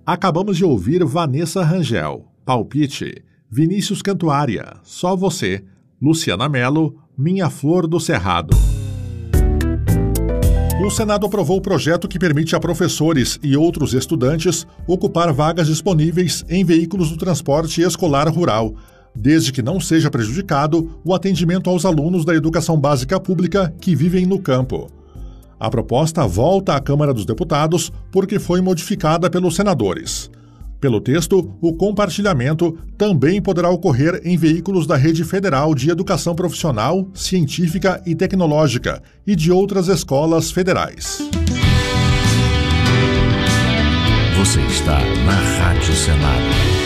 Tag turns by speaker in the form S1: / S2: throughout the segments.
S1: Acabamos de ouvir Vanessa Rangel, Palpite, Vinícius Cantuária, Só Você, Luciana Mello, Minha Flor do Cerrado. O Senado aprovou o projeto que permite a professores e outros estudantes ocupar vagas disponíveis em veículos do transporte escolar rural, desde que não seja prejudicado o atendimento aos alunos da educação básica pública que vivem no campo. A proposta volta à Câmara dos Deputados porque foi modificada pelos senadores. Pelo texto, o compartilhamento também poderá ocorrer em veículos da Rede Federal de Educação Profissional, Científica e Tecnológica e de outras escolas federais.
S2: Você está na Rádio Senado.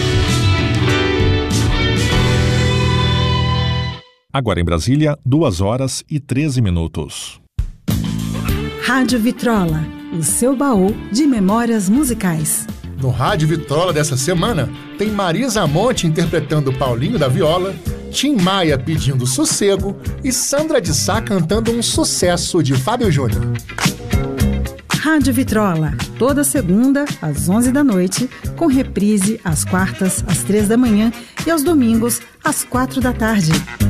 S1: Agora em Brasília, 2h13.
S3: Rádio Vitrola, o seu baú de memórias musicais.
S4: No Rádio Vitrola dessa semana, tem Marisa Monte interpretando Paulinho da Viola, Tim Maia pedindo Sossego e Sandra de Sá cantando um sucesso de Fábio Júnior.
S3: Rádio Vitrola, toda segunda às 11 da noite, com reprise às quartas às 3 da manhã e aos domingos às 4 da tarde.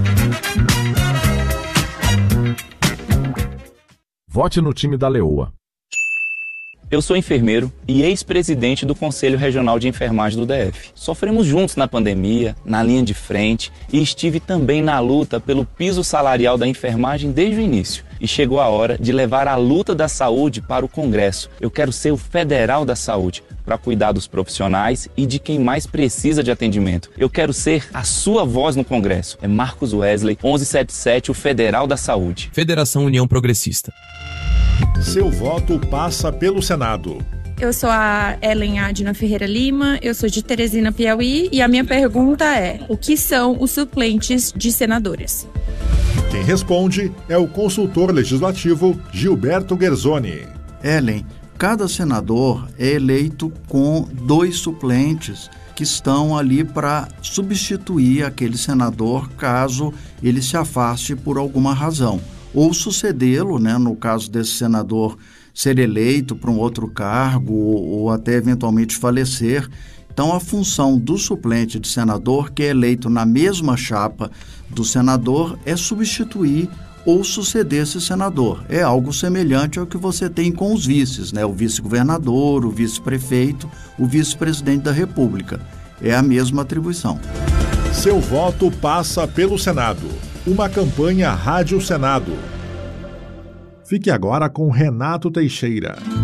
S2: Vote no time da Leoa.
S5: Eu sou enfermeiro e ex-presidente do Conselho Regional de Enfermagem do DF. Sofremos juntos na pandemia, na linha de frente, e estive também na luta pelo piso salarial da enfermagem desde o início. E chegou a hora de levar a luta da saúde para o Congresso. Eu quero ser o federal da saúde, para cuidar dos profissionais e de quem mais precisa de atendimento. Eu quero ser a sua voz no Congresso. É Marcos Wesley, 1177, o federal da saúde.
S6: Federação União Progressista.
S1: Seu voto passa pelo Senado.
S7: Eu sou a Ellen Adna Ferreira Lima, eu sou de Teresina, Piauí, e a minha pergunta é: o que são os suplentes de senadores?
S1: Quem responde é o consultor legislativo Gilberto Guerzoni.
S8: Ellen, cada senador é eleito com 2 suplentes que estão ali para substituir aquele senador caso ele se afaste por alguma razão, ou sucedê-lo, né, no caso desse senador ser eleito para um outro cargo ou até eventualmente falecer. Então, a função do suplente de senador, que é eleito na mesma chapa do senador, é substituir ou suceder esse senador. É algo semelhante ao que você tem com os vices, né? O vice-governador, o vice-prefeito, o vice-presidente da República. É a mesma atribuição.
S1: Seu voto passa pelo Senado. Uma campanha Rádio Senado. Fique agora com Renato Teixeira.